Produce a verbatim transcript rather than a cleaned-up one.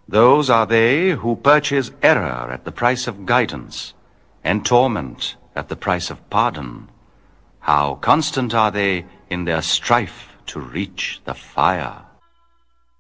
Those are they who purchase error at the price of guidance, and torment at the price of pardon. How constant are they in their strife to reach the fire!